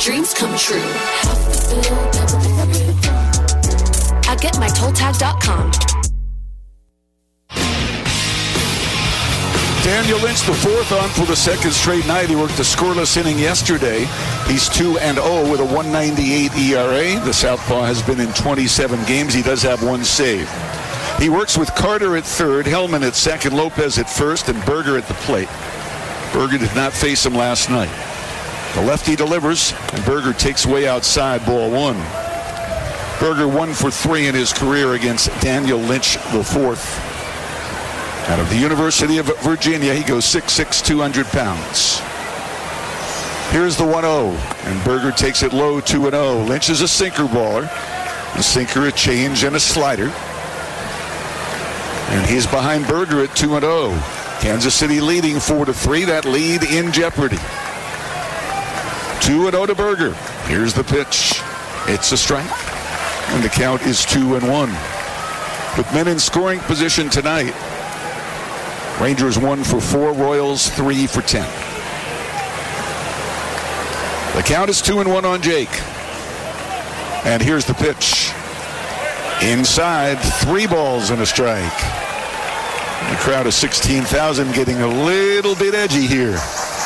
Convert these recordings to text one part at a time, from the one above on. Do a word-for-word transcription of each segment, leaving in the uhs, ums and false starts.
dreams come true. Half the bill, double the thrill. I get my toll tag dot com. Daniel Lynch, the fourth on for the second straight night. He worked a scoreless inning yesterday. He's two and oh with a one ninety-eight E R A. The southpaw has been in twenty-seven games. He does have one save. He works with Carter at third, Hellman at second, Lopez at first, and Berger at the plate. Berger did not face him last night. The lefty delivers, and Berger takes way outside, ball one. Berger one for three in his career against Daniel Lynch the fourth. Out of the University of Virginia, he goes six six, two hundred pounds. Here's the one oh, and Berger takes it low, two and oh. Lynch is a sinker baller. A sinker, a change, and a slider. And he's behind Berger at two and oh. Kansas City leading four to three. That lead in jeopardy. two and oh to Berger. Here's the pitch. It's a strike. And the count is two and one. With men in scoring position tonight, Rangers one for four, Royals three for ten. The count is two and one on Jake. And here's the pitch. Inside, three balls and a strike. The crowd of sixteen thousand getting a little bit edgy here.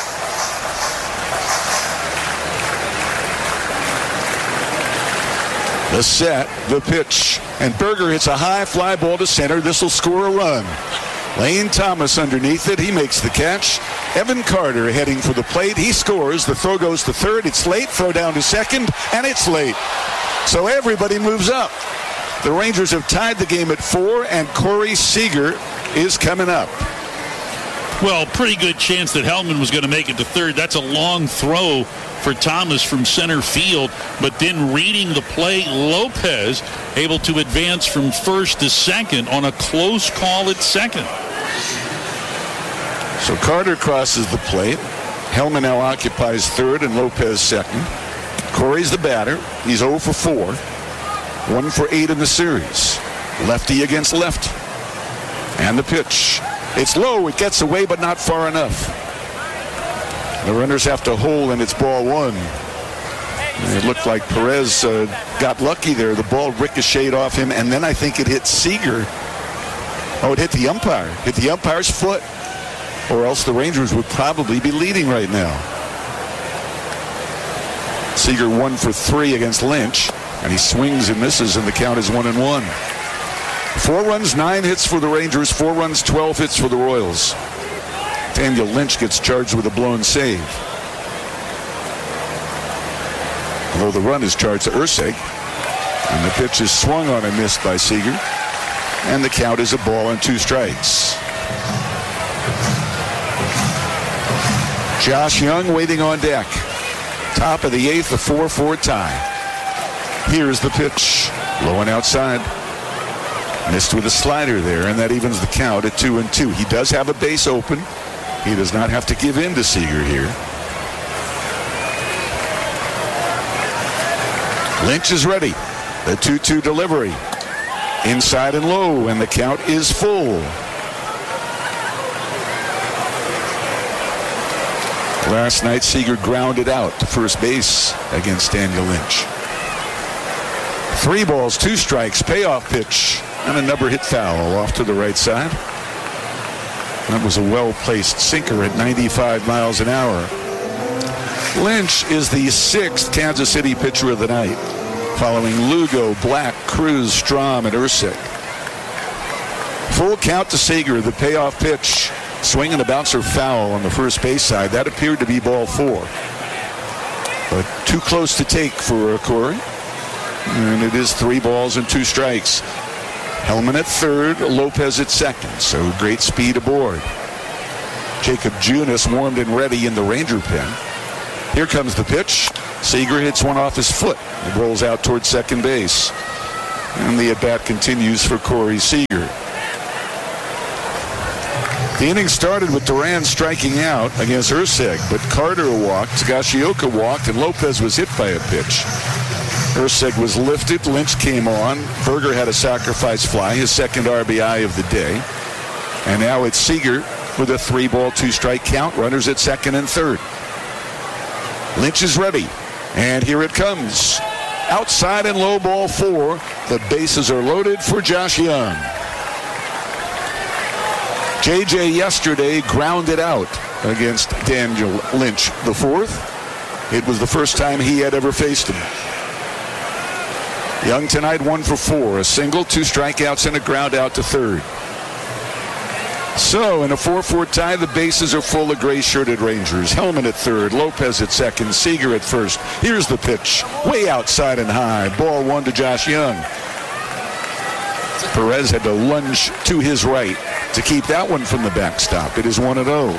The set, the pitch, and Berger hits a high fly ball to center. This will score a run. Lane Thomas underneath it. He makes the catch. Evan Carter heading for the plate. He scores. The throw goes to third. It's late. Throw down to second, and it's late. So everybody moves up. The Rangers have tied the game at four, and Corey Seager is coming up. Well, pretty good chance that Hellman was going to make it to third. That's a long throw for Thomas from center field, but then reading the play, Lopez able to advance from first to second on a close call at second. So Carter crosses the plate. Hellman now occupies third and Lopez second. Corey's the batter. He's oh for four. one for eight in the series. Lefty against lefty. And the pitch. It's low. It gets away, but not far enough. The runners have to hold, and it's ball one. And it looked like Perez uh, got lucky there. The ball ricocheted off him, and then I think it hit Seager. Oh, it hit the umpire. Hit the umpire's foot. Or else the Rangers would probably be leading right now. Seager one for three against Lynch, and he swings and misses, and the count is one and one. Four runs, nine hits for the Rangers. Four runs, twelve hits for the Royals. Daniel Lynch gets charged with a blown save. Although the run is charged to Ursig. And the pitch is swung on and missed by Seager. And the count is a ball and two strikes. Josh Young waiting on deck. Top of the eighth, a four four tie. Here's the pitch. Low and outside. Missed with a slider there, and that evens the count at two and two. He does have a base open. He does not have to give in to Seager here. Lynch is ready. The two two delivery. Inside and low, and the count is full. Last night, Seager grounded out to first base against Daniel Lynch. Three balls, two strikes, payoff pitch, and a number hit foul off to the right side. That was a well-placed sinker at ninety-five miles an hour. Lynch is the sixth Kansas City pitcher of the night, following Lugo, Black, Cruz, Strom, and Ursig. Full count to Seager, the payoff pitch. Swing and a bouncer foul on the first base side. That appeared to be ball four. But too close to take for Corey. And it is three balls and two strikes. Hellman at third, Lopez at second. So great speed aboard. Jacob Junis warmed and ready in the Ranger pen. Here comes the pitch. Seager hits one off his foot. It rolls out towards second base. And the at-bat continues for Corey Seager. The inning started with Duran striking out against Ursig, but Carter walked, Tagashioka walked, and Lopez was hit by a pitch. Ursig was lifted, Lynch came on, Berger had a sacrifice fly, his second R B I of the day. And now it's Seager with a three-ball, two-strike count, runners at second and third. Lynch is ready. And here it comes. Outside and low, ball four. The bases are loaded for Josh Young. J J yesterday grounded out against Daniel Lynch the fourth. It was the first time he had ever faced him. Young tonight one for four, a single, two strikeouts, and a ground out to third. So in a four four tie, the bases are full of gray-shirted Rangers. Hellman at third, Lopez at second, Seager at first. Here's the pitch, way outside and high. Ball one to Josh Young. Perez had to lunge to his right to keep that one from the backstop. It is one and oh.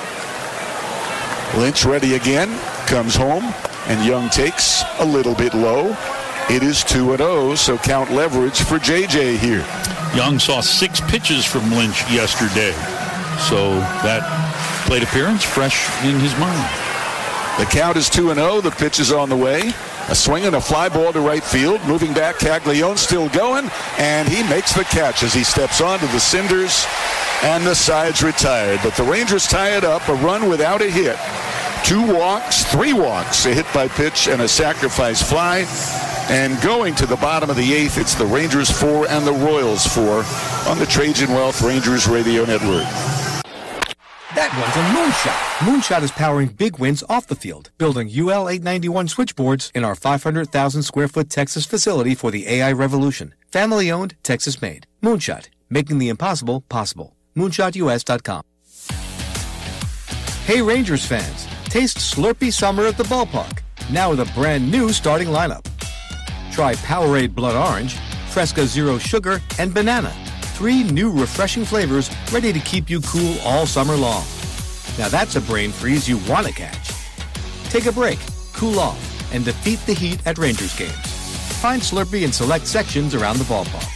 Lynch ready again, comes home, and Young takes a little bit low. It is two and oh, so count leverage for J J here. Young saw six pitches from Lynch yesterday, so that plate appearance fresh in his mind. The count is two and oh. The pitch is on the way. A swing and a fly ball to right field. Moving back, Caglione still going, and he makes the catch as he steps onto the cinders, and the side's retired. But the Rangers tie it up, a run without a hit. Two walks, three walks, a hit by pitch, and a sacrifice fly. And going to the bottom of the eighth, it's the Rangers four and the Royals four on the Trajan Wealth Rangers Radio Network. That one's a moonshot. Moonshot is powering big wins off the field, building U L eight ninety-one switchboards in our five hundred thousand square foot Texas facility for the A I revolution. Family owned, Texas made. Moonshot, making the impossible possible. moonshot U S dot com. Hey Rangers fans, taste Slurpee Summer at the ballpark, now with a brand new starting lineup. Try Powerade Blood Orange, Fresca Zero Sugar, and Banana. Three new refreshing flavors ready to keep you cool all summer long. Now that's a brain freeze you want to catch. Take a break, cool off, and defeat the heat at Rangers games. Find Slurpee in select sections around the ballpark.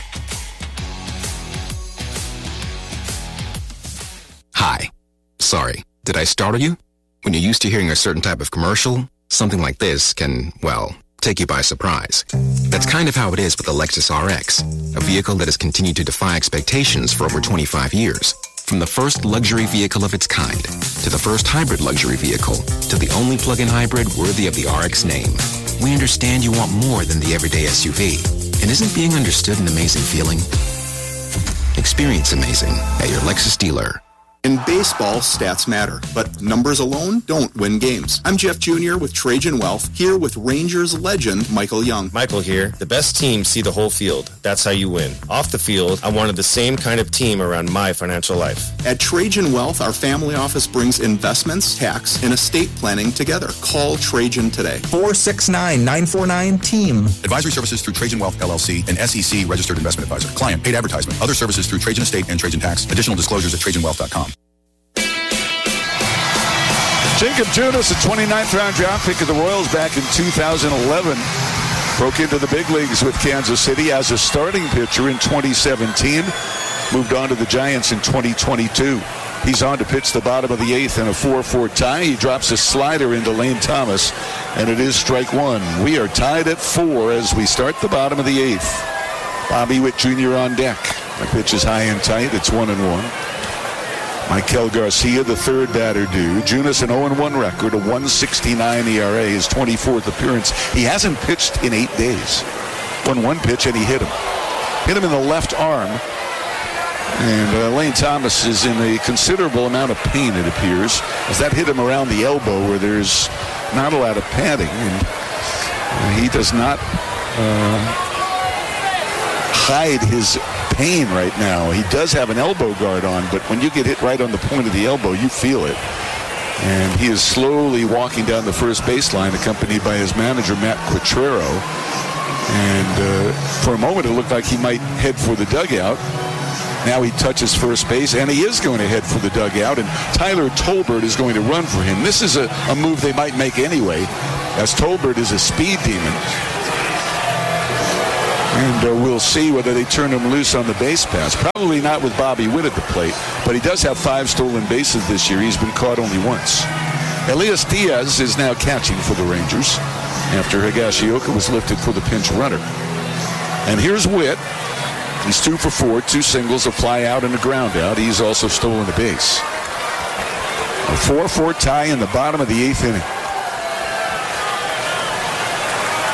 Hi. Sorry, did I startle you? When you're used to hearing a certain type of commercial, something like this can, well, take you by surprise. That's kind of how it is with the Lexus R X, a vehicle that has continued to defy expectations for over twenty-five years. From the first luxury vehicle of its kind, to the first hybrid luxury vehicle, to the only plug-in hybrid worthy of the R X name. We understand you want more than the everyday S U V. And isn't being understood an amazing feeling? Experience amazing at your Lexus dealer. In baseball, stats matter, but numbers alone don't win games. I'm Jeff Junior with Trajan Wealth, here with Rangers legend Michael Young. Michael here. The best teams see the whole field. That's how you win. Off the field, I wanted the same kind of team around my financial life. At Trajan Wealth, our family office brings investments, tax, and estate planning together. Call Trajan today. four six nine, nine four nine, team. Advisory services through Trajan Wealth, L L C, an S E C registered investment advisor. Client paid advertisement. Other services through Trajan Estate and Trajan Tax. Additional disclosures at trajan wealth dot com. Jacob Junis, a twenty-ninth round draft pick of the Royals back in two thousand eleven, broke into the big leagues with Kansas City as a starting pitcher in twenty seventeen, moved on to the Giants in twenty twenty-two. He's on to pitch the bottom of the eighth in a four four tie. He drops a slider into Lane Thomas, and it is strike one. We are tied at four as we start the bottom of the eighth. Bobby Witt Junior on deck. The pitch is high and tight. It's one and one. Michael Garcia, the third batter due. Junis, an oh and one record, a one sixty-nine E R A, his twenty-fourth appearance. He hasn't pitched in eight days. Won one pitch and he hit him. Hit him in the left arm. And uh, Lane Thomas is in a considerable amount of pain, it appears, as that hit him around the elbow where there's not a lot of padding. And uh, he does not uh, hide his pain right now. He does have an elbow guard on, but when you get hit right on the point of the elbow, you feel it. And he is slowly walking down the first baseline, accompanied by his manager, Matt Quatrero. And uh, for a moment, it looked like he might head for the dugout. Now he touches first base, and he is going to head for the dugout, and Tyler Tolbert is going to run for him. This is a, a move they might make anyway, as Tolbert is a speed demon. And uh, we'll see whether they turn him loose on the base pass. Probably not with Bobby Witt at the plate, but he does have five stolen bases this year. He's been caught only once. Elias Diaz is now catching for the Rangers after Higashioka was lifted for the pinch runner. And here's Witt. He's two for four, two singles, a fly out and a ground out. He's also stolen a base. A four four tie in the bottom of the eighth inning.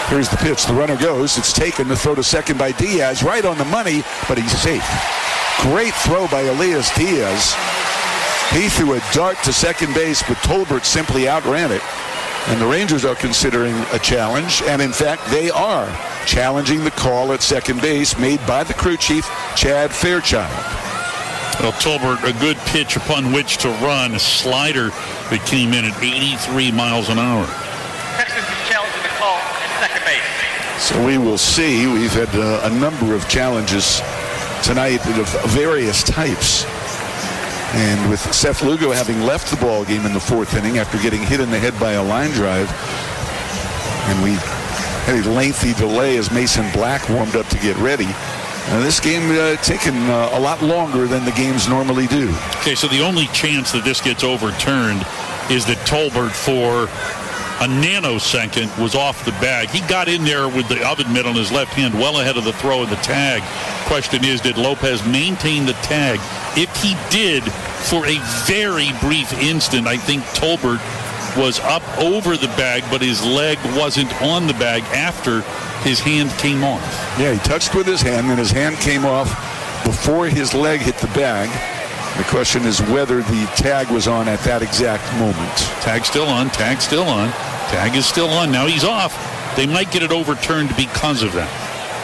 Here's the pitch. The runner goes. It's taken. The throw to second by Diaz. Right on the money, but he's safe. Great throw by Elias Diaz. He threw a dart to second base, but Tolbert simply outran it. And the Rangers are considering a challenge, and in fact, they are challenging the call at second base made by the crew chief, Chad Fairchild. Well, Tolbert, a good pitch upon which to run, a slider that came in at eighty-three miles an hour. Texans is challenging the call at second base. So we will see. We've had uh, a number of challenges tonight of various types. And with Seth Lugo having left the ball game in the fourth inning after getting hit in the head by a line drive, and we had a lengthy delay as Mason Black warmed up to get ready. Uh, this game uh, taking uh, a lot longer than the games normally do. Okay, so the only chance that this gets overturned is that Tolbert, for a nanosecond, was off the bag. He got in there with the oven mitt on his left hand well ahead of the throw of the tag. Question is, did Lopez maintain the tag? If he did, for a very brief instant, I think Tolbert was up over the bag, but his leg wasn't on the bag after his hand came off. Yeah, he touched with his hand, and his hand came off before his leg hit the bag. The question is whether the tag was on at that exact moment. Tag still on, tag still on, tag is still on. Now he's off. They might get it overturned because of that.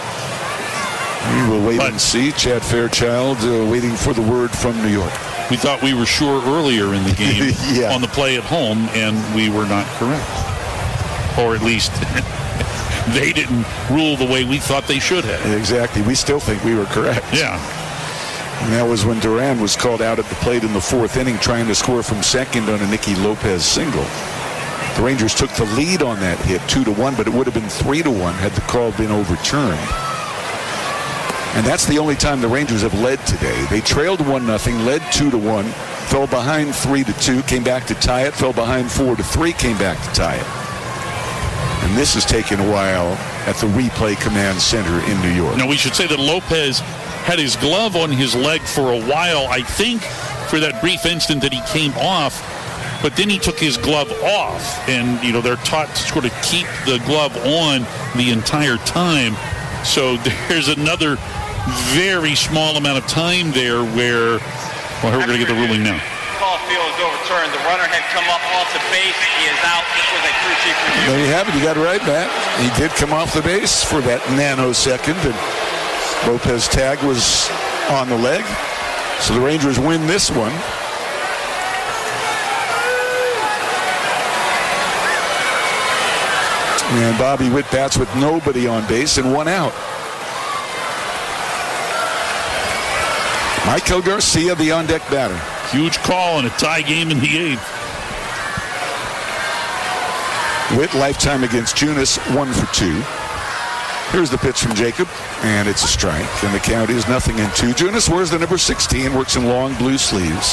We will wait but, and see. Chad Fairchild uh, waiting for the word from New York. We thought we were sure earlier in the game yeah. on the play at home, and we were not correct. Or at least they didn't rule the way we thought they should have. Exactly. We still think we were correct. Yeah. And that was when Duran was called out at the plate in the fourth inning trying to score from second on a Nicky Lopez single. The Rangers took the lead on that hit two to one, but it would have been three to one had the call been overturned. And that's the only time the Rangers have led today. They trailed one nothing, led two to one, fell behind three to two, came back to tie it, fell behind four to three, came back to tie it. And this has taken a while at the replay command center in New York. Now, we should say that Lopez had his glove on his leg for a while, I think, for that brief instant that he came off, but then he took his glove off. And, you know, they're taught to sort of keep the glove on the entire time. So there's another very small amount of time there where, well, we're going to get the ruling now. Call field is overturned. The runner had come up off the base. He is out. This was a crew chief review. There you have it. You got it right, Matt. He did come off the base for that nanosecond, and Lopez tag was on the leg. So the Rangers win this one. And Bobby Witt bats with nobody on base and one out. Michael Garcia, the on-deck batter. Huge call in a tie game in the eighth. Witt, lifetime against Junis, one for two. Here's the pitch from Jacob, and it's a strike. And the count is nothing in two. Junis wears the number sixteen, works in long blue sleeves.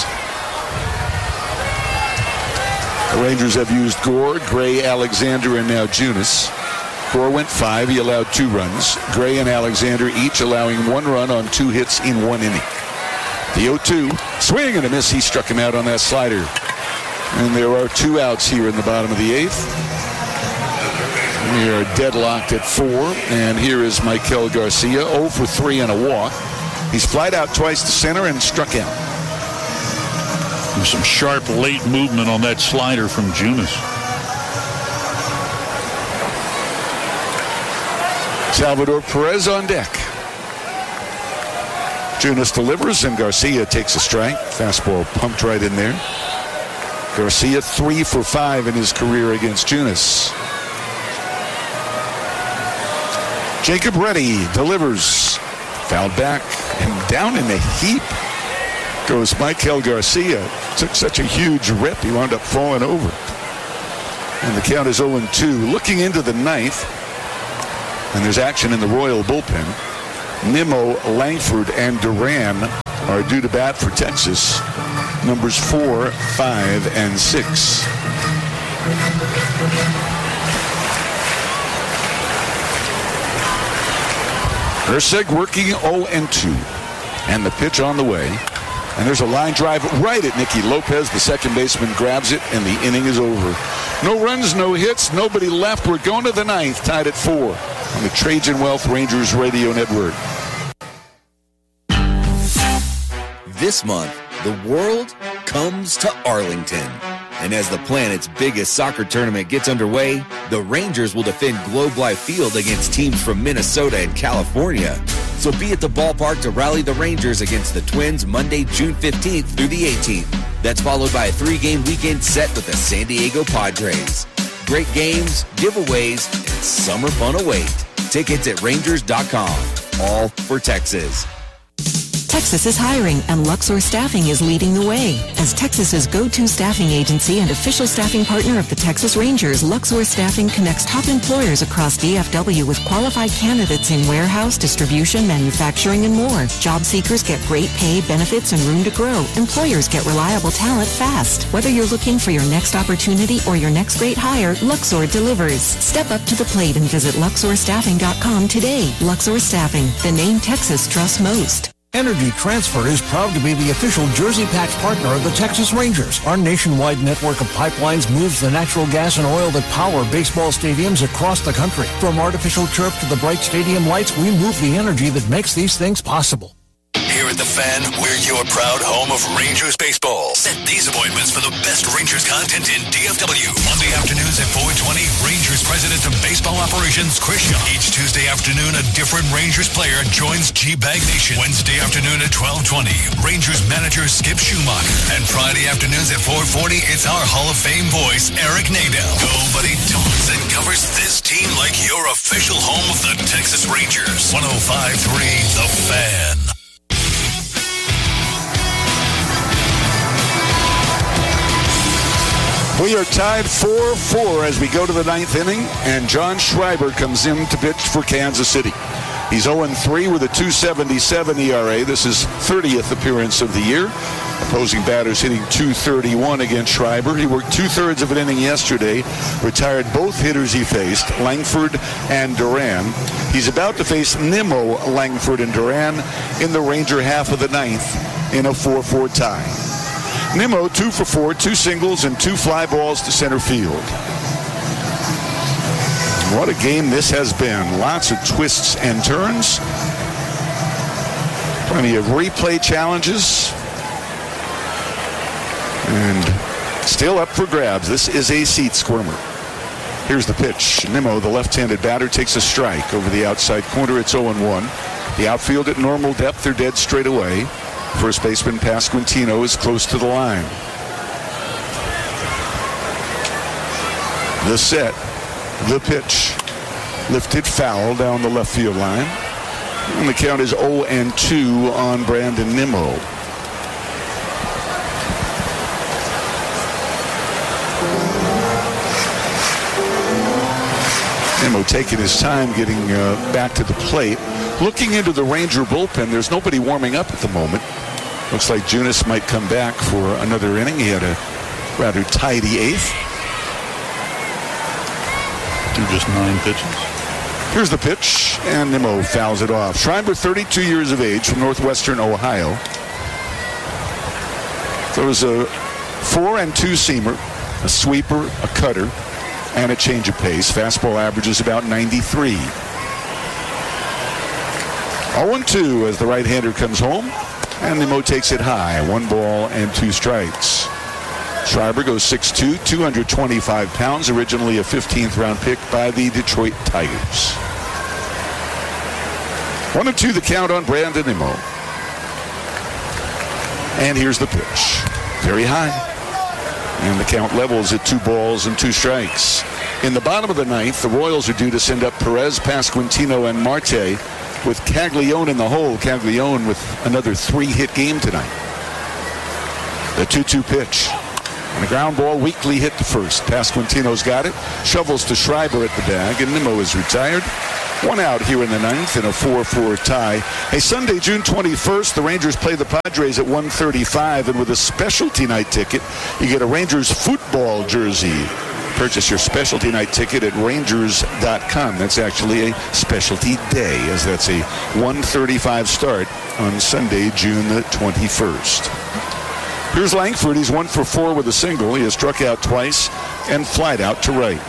The Rangers have used Gore, Gray, Alexander, and now Junis. Gore went five. He allowed two runs. Gray and Alexander each allowing one run on two hits in one inning. The oh two, swing and a miss. He struck him out on that slider. And there are two outs here in the bottom of the eighth. We are deadlocked at four. And here is Michael Garcia, oh for three and a walk. He's flied out twice to center and struck out. There's some sharp late movement on that slider from Junis. Salvador Perez on deck. Junis delivers, and Garcia takes a strike. Fastball pumped right in there. Garcia three for five in his career against Junis. Jacob Reddy delivers. Fouled back, and down in the heap goes Michael Garcia. Took such a huge rip, he wound up falling over. And the count is oh and two. Looking into the ninth, and there's action in the Royal bullpen. Nimmo, Langford, and Duran are due to bat for Texas. Numbers four, five, and six. Erceg working oh and two. And the pitch on the way. And there's a line drive right at Nicky Lopez. The second baseman grabs it, and the inning is over. No runs, no hits, nobody left. We're going to the ninth, tied at four on the Trajan Wealth Rangers Radio Network. This month, the world comes to Arlington. And as the planet's biggest soccer tournament gets underway, the Rangers will defend Globe Life Field against teams from Minnesota and California. So be at the ballpark to rally the Rangers against the Twins Monday, June fifteenth through the eighteenth. That's followed by a three-game weekend set with the San Diego Padres. Great games, giveaways, and summer fun await. Tickets at Rangers dot com. All for Texas. Texas is hiring, and Luxor Staffing is leading the way. As Texas's go-to staffing agency and official staffing partner of the Texas Rangers, Luxor Staffing connects top employers across D F W with qualified candidates in warehouse, distribution, manufacturing, and more. Job seekers get great pay, benefits, and room to grow. Employers get reliable talent fast. Whether you're looking for your next opportunity or your next great hire, Luxor delivers. Step up to the plate and visit Luxor Staffing dot com today. Luxor Staffing, the name Texas trusts most. Energy Transfer is proud to be the official Jersey Patch partner of the Texas Rangers. Our nationwide network of pipelines moves the natural gas and oil that power baseball stadiums across the country. From artificial turf to the bright stadium lights, we move the energy that makes these things possible. Here at The Fan, we're your proud home of Rangers baseball. Set these appointments for the best Rangers content in D F W. Monday afternoons at four twenty, Rangers President of Baseball Operations, Chris Shaw. Each Tuesday afternoon, a different Rangers player joins G-Bag Nation. Wednesday afternoon at twelve twenty, Rangers manager Skip Schumacher. And Friday afternoons at four forty, it's our Hall of Fame voice, Eric Nadel. Nobody talks and covers this team like your official home of the Texas Rangers. one oh five point three The Fan. We are tied four four as we go to the ninth inning, and John Schreiber comes in to pitch for Kansas City. He's oh and three with a two seventy-seven E R A. This is thirtieth appearance of the year. Opposing batters hitting two thirty-one against Schreiber. He worked two-thirds of an inning yesterday, retired both hitters he faced, Langford and Duran. He's about to face Nimmo, Langford, and Duran in the Ranger half of the ninth in a four four tie. Nimmo, two for four, two singles, and two fly balls to center field. What a game this has been. Lots of twists and turns. Plenty of replay challenges. And still up for grabs. This is a seat squirmer. Here's the pitch. Nimmo, the left-handed batter, takes a strike over the outside corner. It's oh and one. The outfield at normal depth. They're dead straight away. First baseman Pasquantino is close to the line. The set, the pitch, lifted foul down the left field line. And the count is oh and two on Brandon Nimmo. Nimmo taking his time getting uh, back to the plate. Looking into the Ranger bullpen, there's nobody warming up at the moment. Looks like Junis might come back for another inning. He had a rather tidy eighth. Through just nine pitches. Here's the pitch, and Nimmo fouls it off. Schreiber, thirty-two years of age, from northwestern Ohio. So it was a four and two seamer, a sweeper, a cutter, and a change of pace. Fastball averages about ninety-three. oh and two as the right-hander comes home, and Nimmo takes it high. One ball and two strikes. Schreiber goes six two, two hundred twenty-five pounds, originally a fifteenth round pick by the Detroit Tigers. One and two the count on Brandon Nimmo. And here's the pitch. Very high. And the count levels at two balls and two strikes. In the bottom of the ninth, the Royals are due to send up Perez, Pasquantino, and Marte, with Caglione in the hole. Caglione with another three-hit game tonight. The two two pitch. And a ground ball weakly hit to first. Pasquantino's got it. Shovels to Schreiber at the bag, and Nimmo is retired. One out here in the ninth in a four four tie. Hey, Sunday, June twenty-first, the Rangers play the Padres at one thirty-five, and with a specialty night ticket, you get a Rangers football jersey. Purchase your specialty night ticket at Rangers dot com. That's actually a specialty day, as that's a one thirty-five start on Sunday, June the twenty-first. Here's Langford. He's one for four with a single. He has struck out twice, and flied out to right.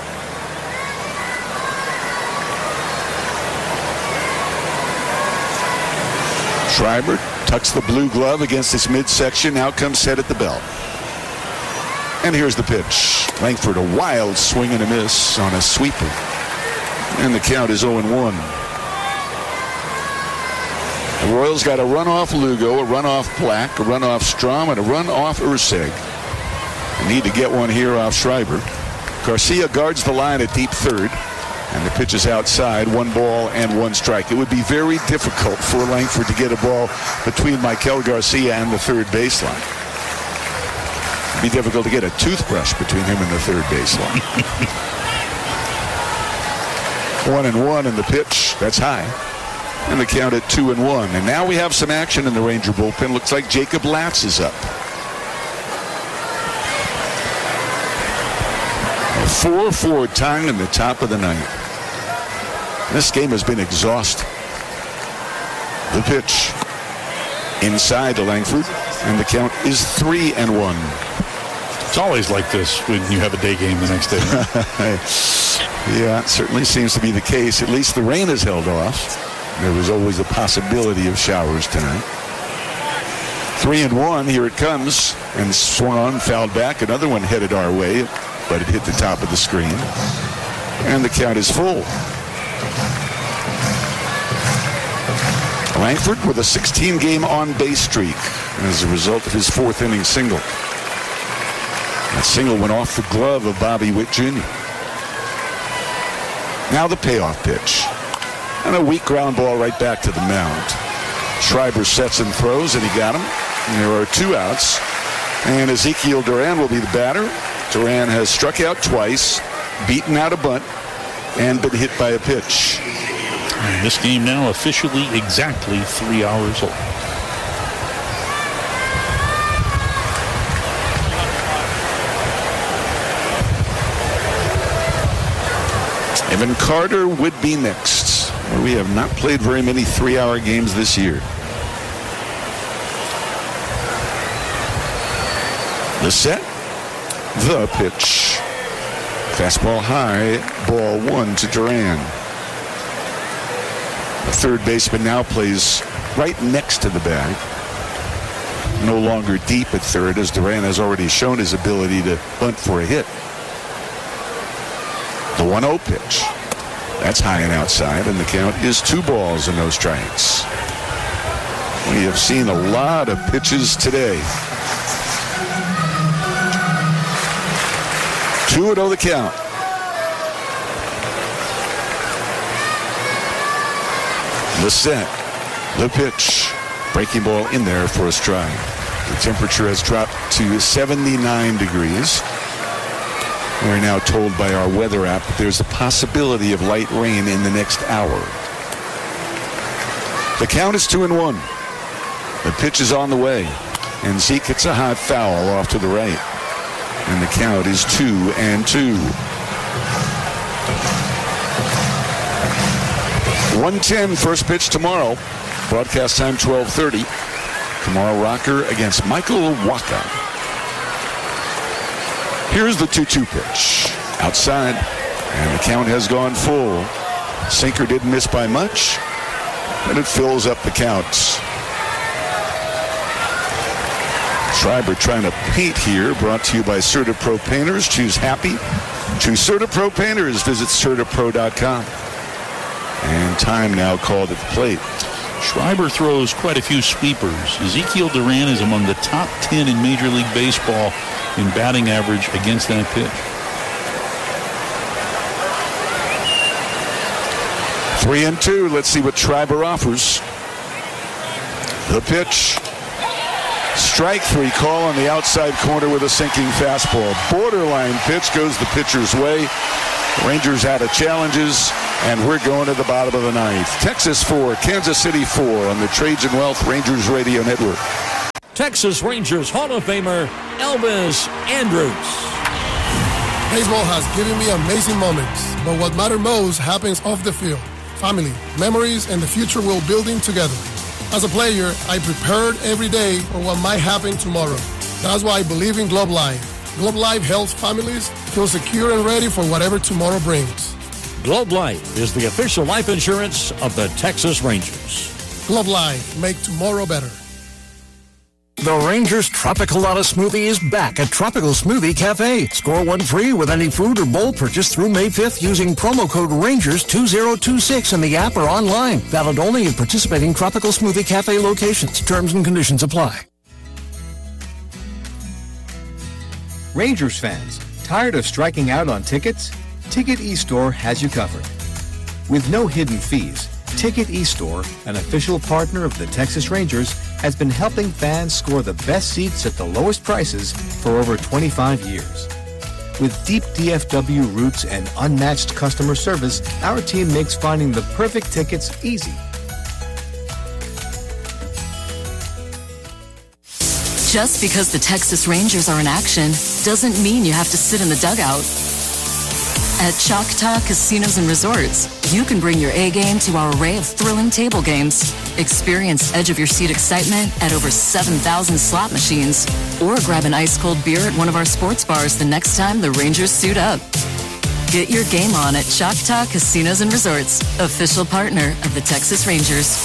Schreiber tucks the blue glove against his midsection. Now comes set at the belt. And here's the pitch. Langford, a wild swing and a miss on a sweeper. And the count is oh and one. The Royals got a run off Lugo, a run off Black, a run off Strom, and a run off Urseg. They need to get one here off Schreiber. Garcia guards the line at deep third. And the pitch is outside, one ball and one strike. It would be very difficult for Langford to get a ball between Michael Garcia and the third baseline. It would be difficult to get a toothbrush between him and the third baseline. one and one in the pitch. That's high. And the count at two and one. And now we have some action in the Ranger bullpen. Looks like Jacob Latz is up. A four four tying in the top of the ninth. This game has been exhausting. The pitch inside to Langford, and the count is three and one. It's always like this when you have a day game the next day. Yeah, it certainly seems to be the case. At least the rain has held off. There was always a possibility of showers tonight. Three and one, here it comes, and swung on, fouled back. Another one headed our way, but it hit the top of the screen. And the count is full. Langford with a sixteen-game on-base streak as a result of his fourth inning single. That single went off the glove of Bobby Witt Junior Now the payoff pitch. And a weak ground ball right back to the mound. Schreiber sets and throws, and he got him. And there are two outs. And Ezekiel Duran will be the batter. Duran has struck out twice, beaten out a bunt, and been hit by a pitch. And this game now officially exactly three hours old. Evan Carter would be next. We have not played very many three-hour games this year. The set. The pitch. Fastball high. Ball one to Duran. The third baseman now plays right next to the bag. No longer deep at third, as Duran has already shown his ability to bunt for a hit. The one oh pitch. That's high and outside, and the count is two balls and no strikes. We have seen a lot of pitches today. two and oh the count. The set. The pitch. Breaking ball in there for a strike. The temperature has dropped to seventy-nine degrees. We're now told by our weather app that there's a possibility of light rain in the next hour. The count is two and one. The pitch is on the way. And Zeke hits a high foul off to the right. And the count is two and two. one ten first pitch tomorrow. Broadcast time twelve thirty. Tomorrow Rocker against Michael Wacha. Here's the two two pitch. Outside. And the count has gone full. Sinker didn't miss by much. And it fills up the counts. Schreiber trying to paint here. Brought to you by CertaPro Painters. Choose happy. Choose CertaPro Painters. Visit Certapro dot com. And time now called at the plate. Schreiber throws quite a few sweepers. Ezekiel Duran is among the top ten in Major League Baseball in batting average against that pitch. Three and two. Let's see what Schreiber offers. The pitch. Strike three call on the outside corner with a sinking fastball. Borderline pitch goes the pitcher's way. Rangers out of challenges, and we're going to the bottom of the ninth. Texas four, Kansas City four on the Trajan Wealth Rangers Radio Network. Texas Rangers Hall of Famer Elvis Andrus. Baseball has given me amazing moments, but what matters most happens off the field. Family, memories, and the future we're building together. As a player, I prepared every day for what might happen tomorrow. That's why I believe in Globe Life. Globe Life helps families feel secure and ready for whatever tomorrow brings. Globe Life is the official life insurance of the Texas Rangers. Globe Life, make tomorrow better. The Rangers Tropicalata Smoothie is back at Tropical Smoothie Cafe. Score one free with any food or bowl purchase through May fifth using promo code Rangers two zero two six in the app or online. Valid only at participating Tropical Smoothie Cafe locations. Terms and conditions apply. Rangers fans, tired of striking out on tickets? Ticket eStore has you covered. With no hidden fees, Ticket eStore, an official partner of the Texas Rangers, has been helping fans score the best seats at the lowest prices for over twenty-five years. With deep D F W roots and unmatched customer service, our team makes finding the perfect tickets easy. Just because the Texas Rangers are in action doesn't mean you have to sit in the dugout. At Choctaw Casinos and Resorts, you can bring your A game to our array of thrilling table games. Experience edge-of-your-seat excitement at over seven thousand slot machines. Or grab an ice-cold beer at one of our sports bars the next time the Rangers suit up. Get your game on at Choctaw Casinos and Resorts, official partner of the Texas Rangers.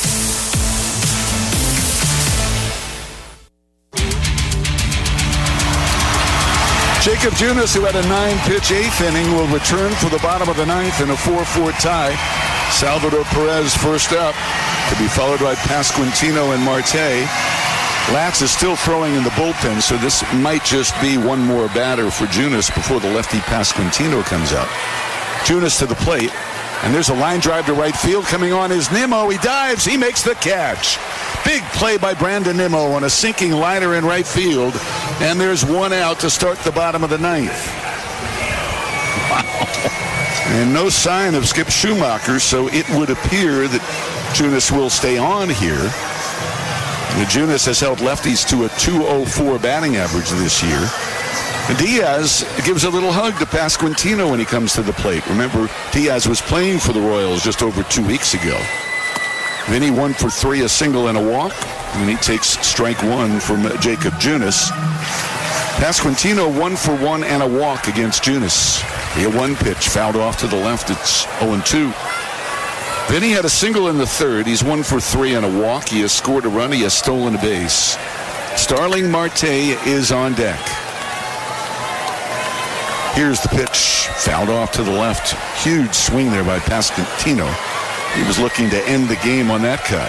Jacob Junis, who had a nine-pitch eighth inning, will return for the bottom of the ninth in a four four tie. Salvador Perez first up, to be followed by Pasquantino and Marte. Latz is still throwing in the bullpen, so this might just be one more batter for Junis before the lefty Pasquantino comes out. Junis to the plate, and there's a line drive to right field. Coming on is Nimmo. He dives. He makes the catch. Big play by Brandon Nimmo on a sinking liner in right field. And there's one out to start the bottom of the ninth. Wow. And no sign of Skip Schumacher, so it would appear that Junis will stay on here. And Junis has held lefties to a two oh four batting average this year. And Diaz gives a little hug to Pasquantino when he comes to the plate. Remember, Diaz was playing for the Royals just over two weeks ago. Vinny one for three, a single and a walk. And he takes strike one from Jacob Junis. Pasquantino one for one and a walk against Junis. He had one pitch fouled off to the left. It's oh and two. Vinny had a single in the third. He's one for three and a walk. He has scored a run. He has stolen a base. Starling Marte is on deck. Here's the pitch, fouled off to the left. Huge swing there by Pasquantino. He was looking to end the game on that cut.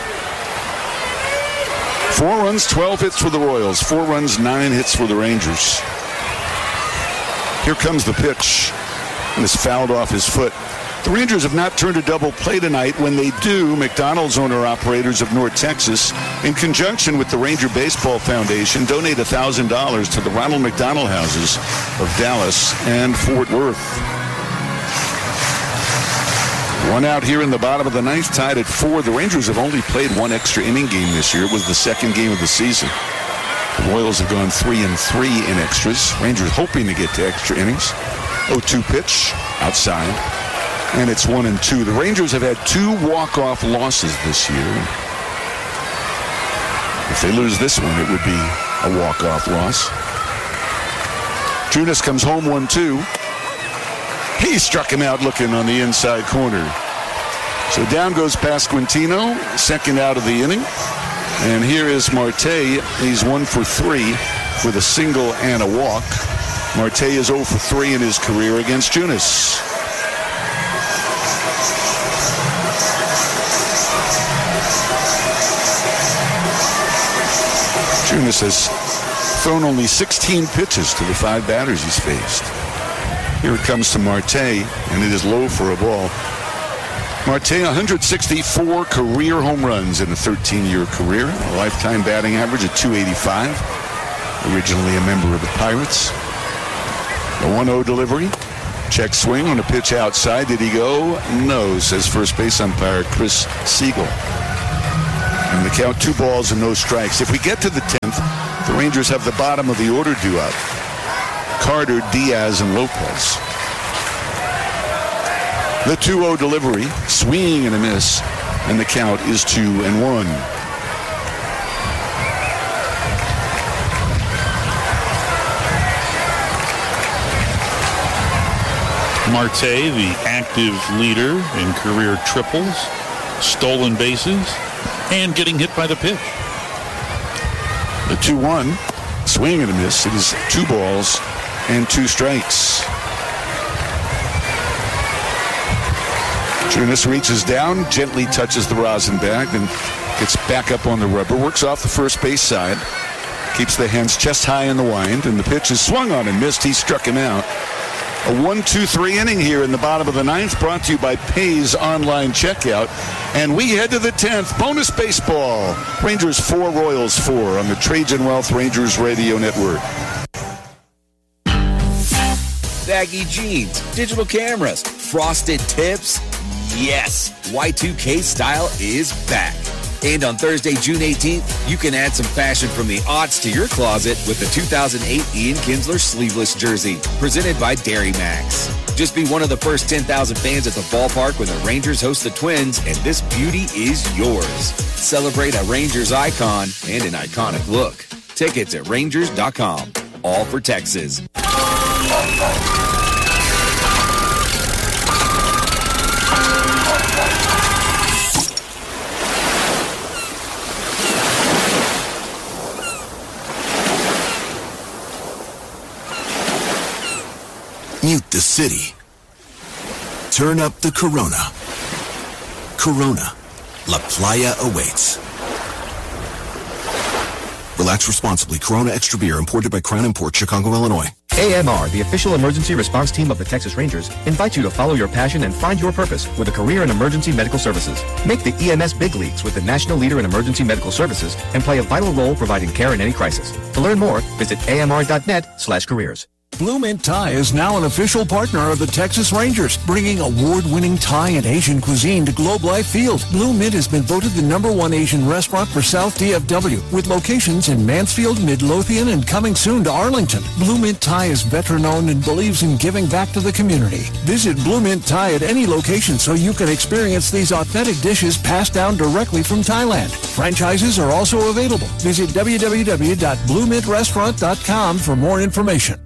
Four runs, twelve hits for the Royals. Four runs, nine hits for the Rangers. Here comes the pitch, and it's fouled off his foot. The Rangers have not turned a double play tonight. When they do, McDonald's owner-operators of North Texas, in conjunction with the Ranger Baseball Foundation, donate one thousand dollars to the Ronald McDonald Houses of Dallas and Fort Worth. One out here in the bottom of the ninth, tied at four. The Rangers have only played one extra inning game this year. It was the second game of the season. The Royals have gone three and three in extras. Rangers hoping to get to extra innings. oh two pitch outside. And it's one and two. The Rangers have had two walk-off losses this year. If they lose this one, it would be a walk-off loss. Junis comes home one two. He struck him out looking on the inside corner. So down goes Pasquantino, second out of the inning. And here is Marte. He's one for three with a single and a walk. Marte is oh for three in his career against Junis. Junis has thrown only sixteen pitches to the five batters he's faced. Here it comes to Marte, and it is low for a ball. Marte, one hundred sixty-four career home runs in a thirteen-year career. A lifetime batting average of two eighty-five. Originally a member of the Pirates. The one oh delivery. Check swing on a pitch outside. Did he go? No, says first base umpire Chris Siegel. And the count, two balls and no strikes. If we get to the tenth, the Rangers have the bottom of the order due up. Carter, Diaz, and Lopez. The two oh delivery, swing and a miss, and the count is two and one. Marte, the active leader in career triples, stolen bases, and getting hit by the pitch. The two one, swing and a miss. It is two balls and two strikes. Junis reaches down, gently touches the rosin bag, then gets back up on the rubber, works off the first base side, keeps the hands chest high in the wind, and the pitch is swung on and missed. He struck him out. A one two three inning here in the bottom of the ninth, brought to you by Pay's Online Checkout. And we head to the tenth. Bonus baseball. Rangers four, Royals four on the Trajan Wealth Rangers Radio Network. Baggy jeans, digital cameras, frosted tips. Yes, Y two K style is back. And on Thursday, June eighteenth, you can add some fashion from the aughts to your closet with the two thousand eight Ian Kinsler sleeveless jersey, presented by Dairy Max. Just be one of the first ten thousand fans at the ballpark when the Rangers host the Twins, and this beauty is yours. Celebrate a Rangers icon and an iconic look. Tickets at Rangers dot com. All for Texas. Mute the city. Turn up the Corona. Corona. La Playa awaits. Relax responsibly. Corona Extra Beer, imported by Crown Import, Chicago, Illinois. A M R, the official emergency response team of the Texas Rangers, invites you to follow your passion and find your purpose with a career in emergency medical services. Make the E M S big leagues with the national leader in emergency medical services and play a vital role providing care in any crisis. To learn more, visit A M R dot net slash careers. Blue Mint Thai is now an official partner of the Texas Rangers, bringing award-winning Thai and Asian cuisine to Globe Life Field. Blue Mint has been voted the number one Asian restaurant for South D F W, with locations in Mansfield, Midlothian, and coming soon to Arlington. Blue Mint Thai is veteran-owned and believes in giving back to the community. Visit Blue Mint Thai at any location so you can experience these authentic dishes passed down directly from Thailand. Franchises are also available. Visit w w w dot blue mint restaurant dot com for more information.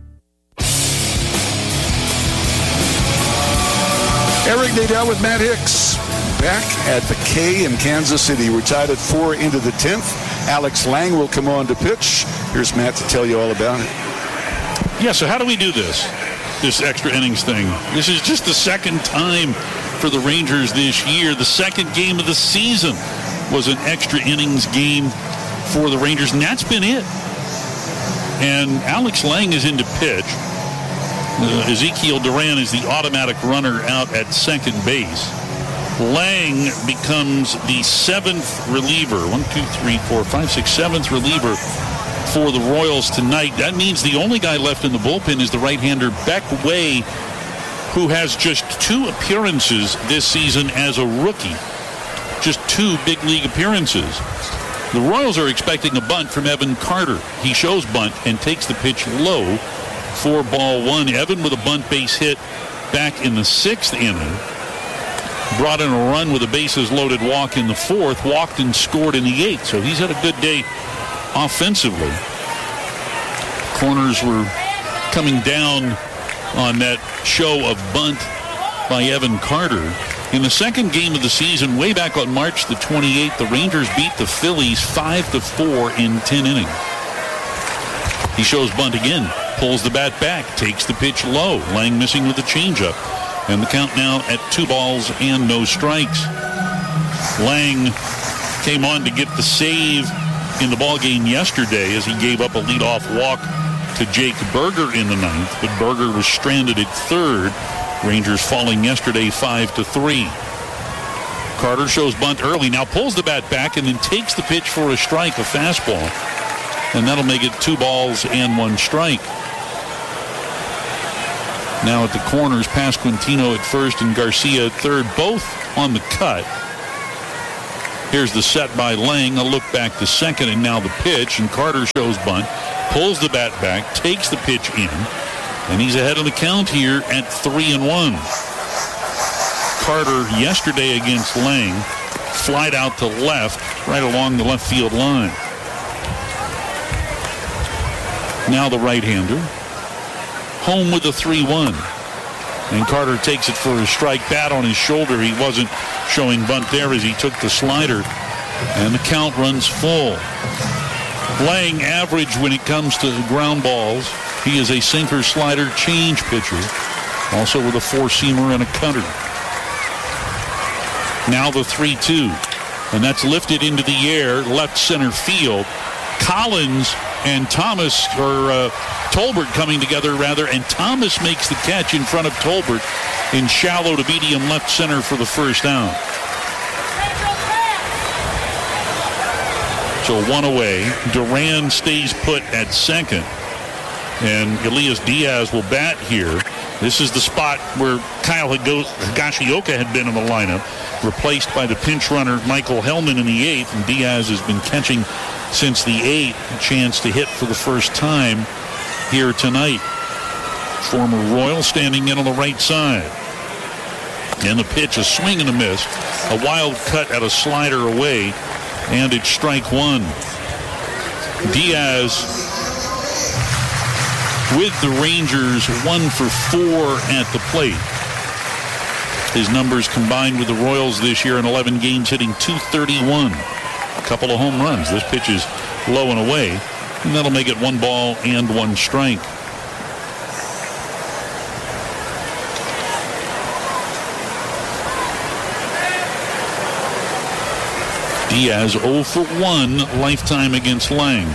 Eric Nadel with Matt Hicks back at the K in Kansas City. We're tied at four into the tenth. Alex Lang will come on to pitch. Here's Matt to tell you all about it. Yeah, so how do we do this, this extra innings thing? This is just the second time for the Rangers this year. The second game of the season was an extra innings game for the Rangers, and that's been it. And Alex Lang is in to pitch. Uh, Ezekiel Duran is the automatic runner out at second base. Lang becomes the seventh reliever. One, two, three, four, five, six, seventh reliever for the Royals tonight. That means the only guy left in the bullpen is the right-hander Beck Way, who has just two appearances this season as a rookie. Just two big league appearances. The Royals are expecting a bunt from Evan Carter. He shows bunt and takes the pitch low for ball one. Evan with a bunt base hit back in the sixth inning. Brought in a run with a bases loaded walk in the fourth. Walked and scored in the eighth. So he's had a good day offensively. Corners were coming down on that show of bunt by Evan Carter. In the second game of the season, way back on March the twenty-eighth, the Rangers beat the Phillies five to four in ten innings. He shows bunt again. Pulls the bat back, takes the pitch low. Lang missing with the changeup. And the count now at two balls and no strikes. Lang came on to get the save in the ballgame yesterday as he gave up a leadoff walk to Jake Berger in the ninth, but Berger was stranded at third. Rangers falling yesterday five to three. Carter shows bunt early, now pulls the bat back and then takes the pitch for a strike, a fastball. And that'll make it two balls and one strike. Now at the corners, Pasquantino at first and Garcia at third, both on the cut. Here's the set by Lang, a look back to second, and now the pitch, and Carter shows bunt, pulls the bat back, takes the pitch in, and he's ahead of the count here at three and one. Carter yesterday against Lang, flied out to left, right along the left field line. Now the right-hander. Home with a three one. And Carter takes it for a strike, bat on his shoulder. He wasn't showing bunt there as he took the slider. And the count runs full. Lang average when it comes to ground balls. He is a sinker, slider, change pitcher. Also with a four-seamer and a cutter. Now the three two. And that's lifted into the air, left center field. Collins and Thomas, or uh, Tolbert coming together rather, and Thomas makes the catch in front of Tolbert in shallow to medium left center for the first down. So one away. Duran stays put at second, and Elias Diaz will bat here. This is the spot where Kyle Higashioka had been in the lineup, replaced by the pinch runner Michael Hellman in the eighth, and Diaz has been catching since the eighth. A chance to hit for the first time here tonight. Former Royal standing in on the right side. And the pitch, a swing and a miss. A wild cut at a slider away, and it's strike one. Diaz with the Rangers one for four at the plate. His numbers combined with the Royals this year in eleven games, hitting two thirty-one. A couple of home runs. This pitch is low and away, and that'll make it one ball and one strike. Diaz oh for one lifetime against Lang.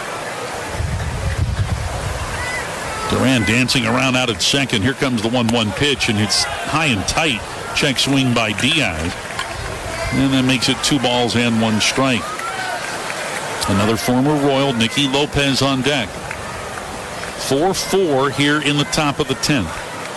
Duran dancing around out at second. Here comes the one one pitch, and it's high and tight. Check swing by Diaz. And that makes it two balls and one strike. Another former Royal, Nicky Lopez, on deck. four four here in the top of the tenth.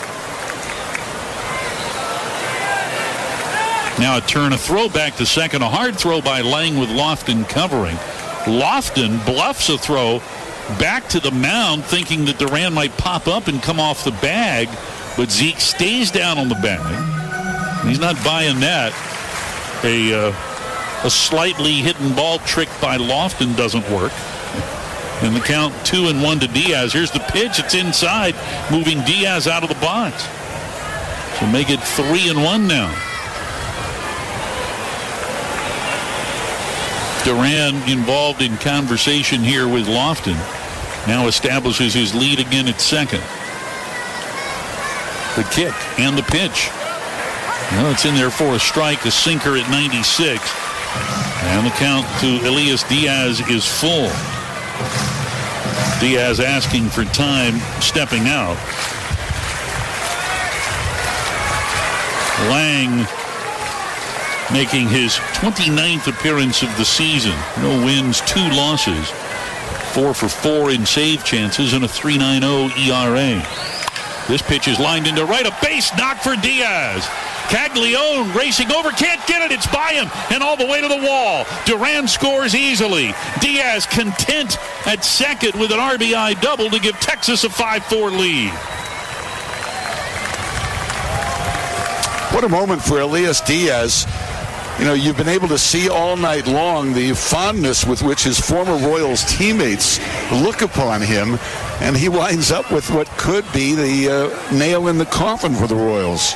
Now a turn, a throw back to second. A hard throw by Lang with Lofton covering. Lofton bluffs a throw back to the mound, thinking that Duran might pop up and come off the bag, but Zeke stays down on the bag. He's not buying that. A, uh, a slightly hidden ball trick by Lofton doesn't work. And the count two and one to Diaz. Here's the pitch. It's inside, moving Diaz out of the box. So make it three and one now. Duran involved in conversation here with Lofton. Now establishes his lead again at second. The kick and the pitch. Well, it's in there for a strike. A sinker at ninety-six. And the count to Elias Diaz is full. Diaz asking for time, stepping out. Lang making his twenty-ninth appearance of the season. No wins, two losses. Four for four in save chances and a three point nine oh E R A. This pitch is lined into right, a base knock for Diaz. Caglione racing over, can't get it, it's by him, and all the way to the wall. Duran scores easily. Diaz content at second with an R B I double to give Texas a five four lead. What a moment for Elias Diaz. You know, you've been able to see all night long the fondness with which his former Royals teammates look upon him, and he winds up with what could be the uh, nail in the coffin for the Royals.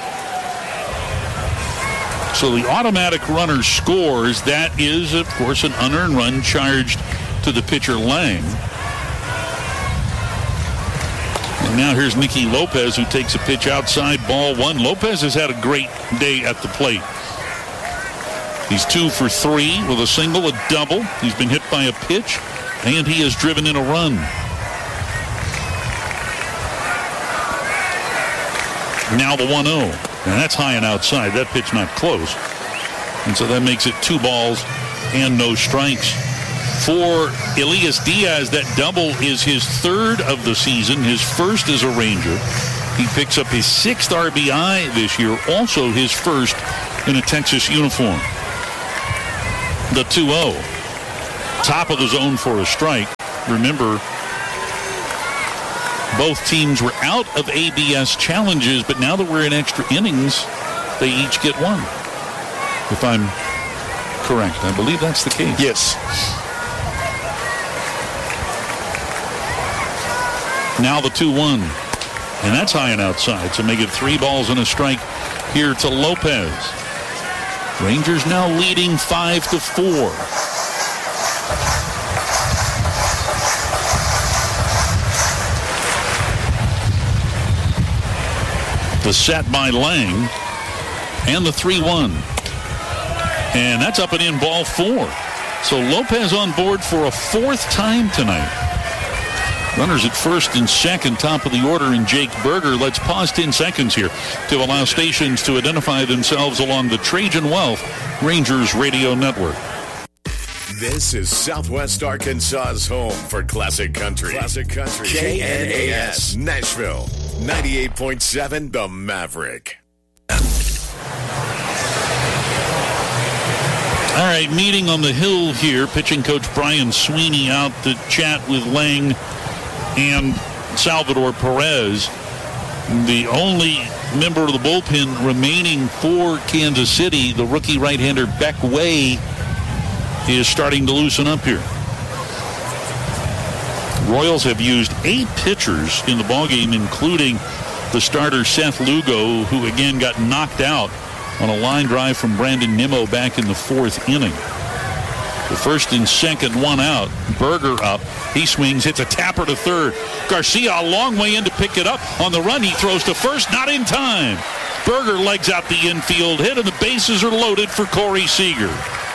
So the automatic runner scores. That is, of course, an unearned run charged to the pitcher Lang. And now here's Nicky Lopez, who takes a pitch outside, ball one. Lopez has had a great day at the plate. He's two for three with a single, a double. He's been hit by a pitch, and he has driven in a run. Now the one oh. And that's high and outside. That pitch not close. And so that makes it two balls and no strikes. For Elias Diaz, that double is his third of the season, his first as a Ranger. He picks up his sixth R B I this year, also his first in a Texas uniform. The two oh. Top of the zone for a strike. Remember, both teams were out of A B S challenges, but now that we're in extra innings, they each get one. If I'm correct. I believe that's the case. Yes. Now the two one. And that's high and outside, so make it three balls and a strike here to Lopez. Rangers now leading five to four. The set by Lang, and the three one. And that's up and in, ball four. So Lopez on board for a fourth time tonight. Runners at first and second, top of the order in Jake Berger. Let's pause ten seconds here to allow stations to identify themselves along the Trajan Wealth Rangers Radio Network. This is Southwest Arkansas's home for classic country. Classic country. K N A S, Nashville. ninety-eight point seven, The Maverick. All right, meeting on the hill here. Pitching coach Brian Sweeney out to chat with Lang and Salvador Perez. The only member of the bullpen remaining for Kansas City, the rookie right-hander Beck Way, is starting to loosen up here. Royals have used eight pitchers in the ballgame, including the starter Seth Lugo, who again got knocked out on a line drive from Brandon Nimmo back in the fourth inning. The first and second, one out. Berger up. He swings, hits a tapper to third. Garcia a long way in to pick it up. On the run, he throws to first, not in time. Berger legs out the infield hit, and the bases are loaded for Corey Seager.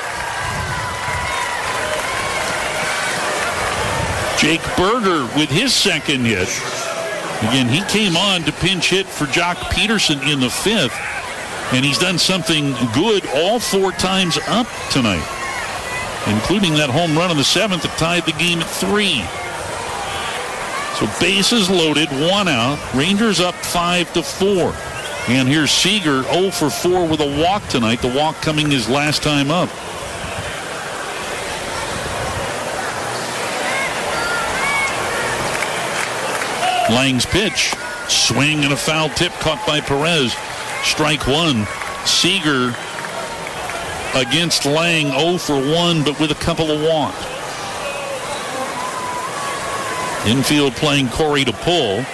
Jake Berger with his second hit. Again, he came on to pinch hit for Jock Peterson in the fifth, and he's done something good all four times up tonight, including that home run in the seventh that tied the game at three. So bases loaded, one out. Rangers up five to four. And here's Seager, oh for four with a walk tonight. The walk coming his last time up. Lang's pitch, swing and a foul tip caught by Perez. Strike one. Seager against Lang, oh for one, but with a couple of walks. Infield playing Corey to pull.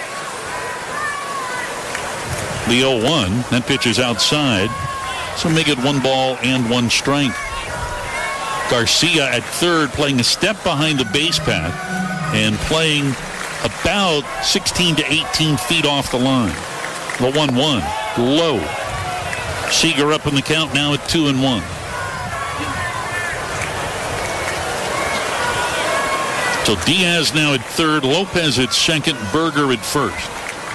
The oh one. That pitch is outside. So make it one ball and one strike. Garcia at third, playing a step behind the base path and playing about sixteen to eighteen feet off the line. The one one. Low. Seager up in the count now at two and one. So Diaz now at third, Lopez at second, Berger at first.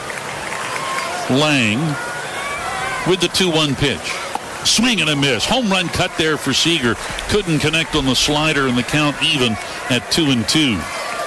Lang with the two one pitch. Swing and a miss. Home run cut there for Seager. Couldn't connect on the slider, and the count even at two and two.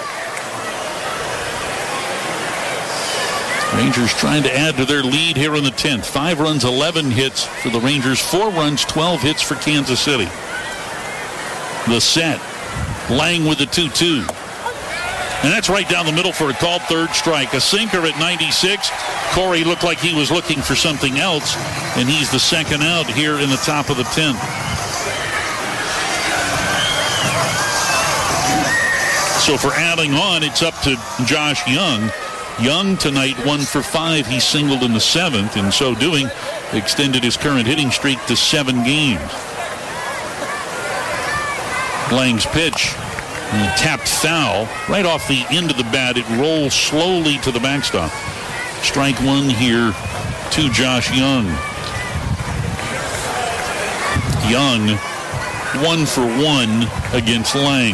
Rangers trying to add to their lead here in the tenth. Five runs, eleven hits for the Rangers. Four runs, twelve hits for Kansas City. The set. Lang with the two two. And that's right down the middle for a called third strike. A sinker at ninety-six. Corey looked like he was looking for something else, and he's the second out here in the top of the tenth. So for adding on, it's up to Josh Young. Young tonight, one for five. He singled in the seventh. In so doing, extended his current hitting streak to seven games. Lang's pitch, tapped foul right off the end of the bat. It rolls slowly to the backstop. Strike one here to Josh Young. Young, one for one against Lang.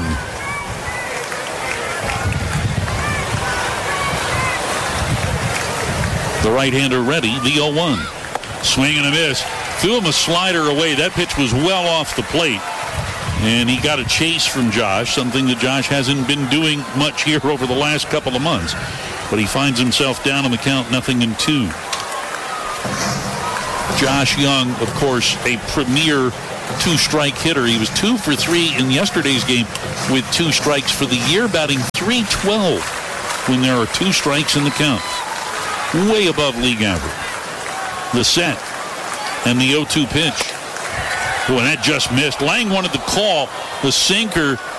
The right-hander ready, the oh one. Swing and a miss. Threw him a slider away. That pitch was well off the plate. And he got a chase from Josh, something that Josh hasn't been doing much here over the last couple of months. But he finds himself down on the count, nothing in two. Josh Young, of course, a premier two-strike hitter. He was two for three in yesterday's game with two strikes for the year, batting three twelve when there are two strikes in the count. Way above league average. The set and the oh two pitch. Oh, and that just missed. Lang wanted to call the sinker